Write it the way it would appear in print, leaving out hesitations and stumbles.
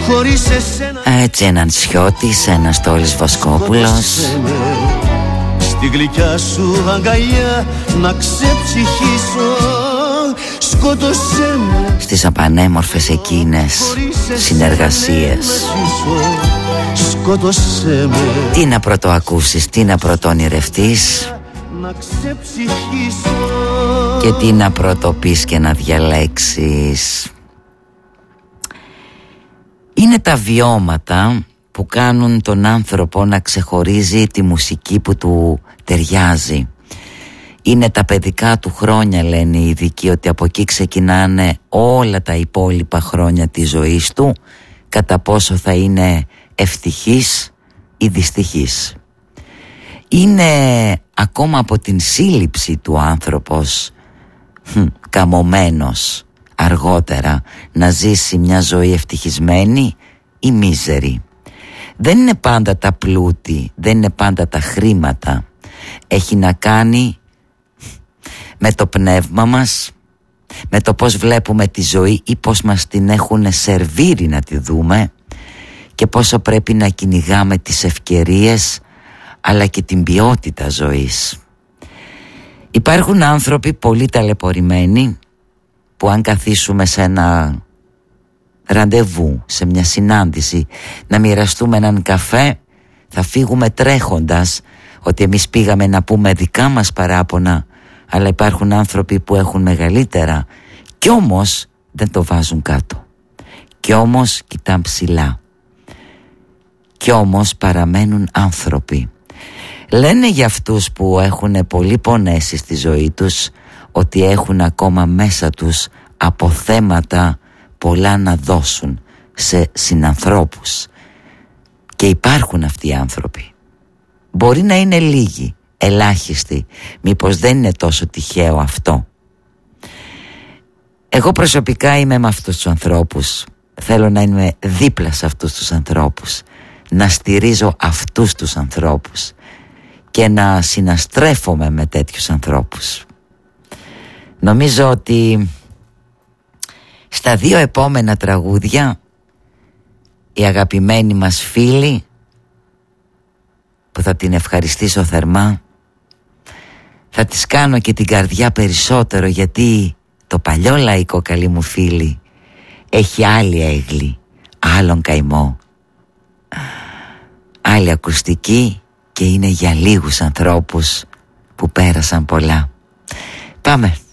Έτσι έναν Σιώτης, ένα Στόλης Βοσκόπουλος. Στη γλυκιά σου αγκαλιά να ξεψυχήσω. Σκότωσέ με στις απανέμορφες εκείνες συνεργασίες. Σκότωσέ με. Τι να πρωτοακούσεις, τι να πρωτοονειρευτείς και τι να πρωτοπείς και να διαλέξεις. Είναι τα βιώματα που κάνουν τον άνθρωπο να ξεχωρίζει τη μουσική που του ταιριάζει. Είναι τα παιδικά του χρόνια, λένε οι ειδικοί, ότι από εκεί ξεκινάνε όλα τα υπόλοιπα χρόνια της ζωής του, κατά πόσο θα είναι ευτυχής ή δυστυχής. Είναι ακόμα από την σύλληψη του άνθρωπος καμωμένος αργότερα να ζήσει μια ζωή ευτυχισμένη ή μίζερη. Δεν είναι πάντα τα πλούτη, δεν είναι πάντα τα χρήματα. Έχει να κάνει με το πνεύμα μας, με το πώς βλέπουμε τη ζωή ή πώς μας την έχουν σερβίρει να τη δούμε και πόσο πρέπει να κυνηγάμε τις ευκαιρίες αλλά και την ποιότητα ζωής. Υπάρχουν άνθρωποι πολύ ταλαιπωρημένοι που αν καθίσουμε σε ένα ραντεβού, σε μια συνάντηση, να μοιραστούμε έναν καφέ, θα φύγουμε τρέχοντας ότι εμείς πήγαμε να πούμε δικά μας παράπονα, αλλά υπάρχουν άνθρωποι που έχουν μεγαλύτερα κι όμως δεν το βάζουν κάτω, κι όμως κοιτάν ψηλά, κι όμως παραμένουν άνθρωποι. Λένε για αυτούς που έχουν πολύ πονέσει στη ζωή τους ότι έχουν ακόμα μέσα τους αποθέματα πολλά να δώσουν σε συνανθρώπους. Και υπάρχουν αυτοί οι άνθρωποι. Μπορεί να είναι λίγοι, ελάχιστοι. Μήπως δεν είναι τόσο τυχαίο αυτό? Εγώ προσωπικά είμαι με αυτούς τους ανθρώπους. Θέλω να είμαι δίπλα σε αυτούς τους ανθρώπους, να στηρίζω αυτούς τους ανθρώπους και να συναστρέφομαι με τέτοιους ανθρώπους. Νομίζω ότι στα δύο επόμενα τραγούδια οι αγαπημένοι μας φίλοι, που θα την ευχαριστήσω θερμά, θα της κάνω και την καρδιά περισσότερο, γιατί το παλιό λαϊκό, καλοί μου φίλοι, έχει άλλη έγλη, άλλον καημό, άλλη ακουστική και είναι για λίγους ανθρώπους που πέρασαν πολλά. Πάμε.